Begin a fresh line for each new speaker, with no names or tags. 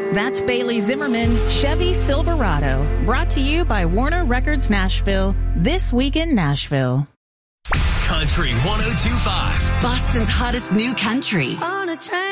That's Bailey Zimmerman, Chevy Silverado. Brought to you by Warner Records Nashville. This Week in Nashville.
Country 102.5.
Boston's hottest new country.
On a train.